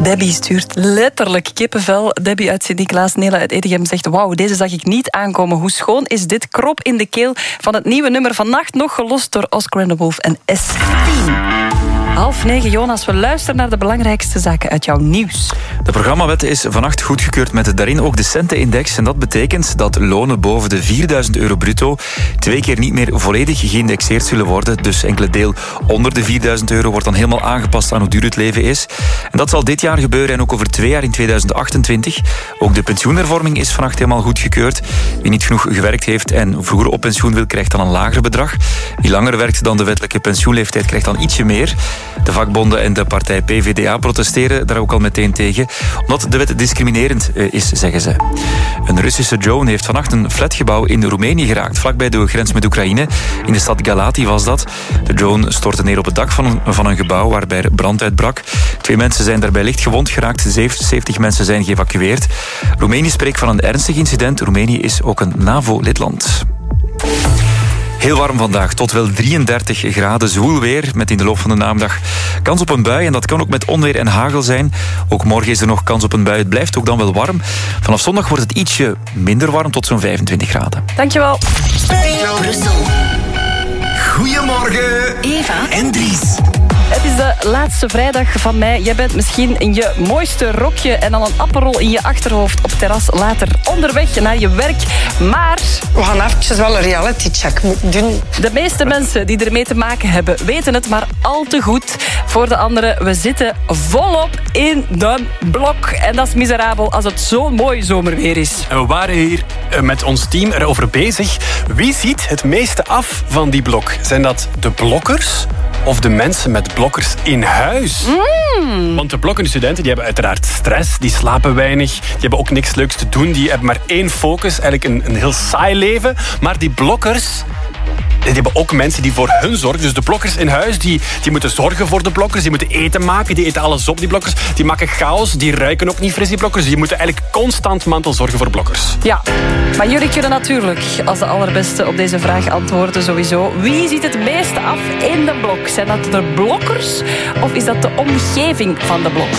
Debbie stuurt letterlijk kippenvel. Debbie uit Sint-Niklaas, Nela uit Edegem zegt... Wauw, deze zag ik niet aankomen. Hoe schoon is dit? Krop in de keel van het nieuwe nummer Vannacht, nog gelost door Oscar and the Wolf en S10. 8:30, Jonas, we luisteren naar de belangrijkste zaken uit jouw nieuws. De programmawet is vannacht goedgekeurd met daarin ook de centenindex. En dat betekent dat lonen boven de €4.000 bruto 2 keer niet meer volledig geïndexeerd zullen worden. Dus enkele deel onder de €4.000 wordt dan helemaal aangepast aan hoe duur het leven is. En dat zal dit jaar gebeuren en ook over 2 jaar in 2028. Ook de pensioenhervorming is vannacht helemaal goedgekeurd. Wie niet genoeg gewerkt heeft en vroeger op pensioen wil, krijgt dan een lager bedrag. Wie langer werkt dan de wettelijke pensioenleeftijd, krijgt dan ietsje meer. De vakbonden en de partij PvdA protesteren daar ook al meteen tegen, omdat de wet discriminerend is, zeggen ze. Een Russische drone heeft vannacht een flatgebouw in Roemenië geraakt, vlakbij de grens met Oekraïne. In de stad Galati was dat. De drone stortte neer op het dak van een gebouw waarbij brand uitbrak. 2 mensen zijn daarbij licht gewond geraakt, 70 mensen zijn geëvacueerd. Roemenië spreekt van een ernstig incident. Roemenië is ook een NAVO-lidland. Heel warm vandaag, tot wel 33 graden, zwoel weer, met in de loop van de namiddag kans op een bui. En dat kan ook met onweer en hagel zijn. Ook morgen is er nog kans op een bui. Het blijft ook dan wel warm. Vanaf zondag wordt het ietsje minder warm, tot zo'n 25 graden. Dankjewel. Brussel. Goedemorgen, Eva en Dries. Het is de laatste vrijdag van mei. Jij bent misschien in je mooiste rokje en al een aperol in je achterhoofd op terras later onderweg naar je werk. Maar we gaan eventjes wel een reality check moeten doen. De meeste mensen die ermee te maken hebben weten het maar al te goed. Voor de anderen, we zitten volop in de blok. En dat is miserabel als het zo'n mooi zomerweer is. En we waren hier met ons team erover bezig. Wie ziet het meeste af van die blok? Zijn dat de blokkers of de mensen met blokkers in huis? Want de blokkende studenten die hebben uiteraard stress, die slapen weinig, die hebben ook niks leuks te doen, die hebben maar 1 focus, eigenlijk een heel saai leven. Maar die blokkers, die hebben ook mensen die voor hun zorgen. Dus de blokkers in huis, die moeten zorgen voor de blokkers. Die moeten eten maken, die eten alles op, die blokkers. Die maken chaos, die ruiken ook niet fris, die blokkers. Die moeten eigenlijk constant mantelzorgen voor blokkers. Ja, maar jullie kunnen natuurlijk als de allerbeste op deze vraag antwoorden sowieso. Wie ziet het meeste af in de blok? Zijn dat de blokkers of is dat de omgeving van de blokkers?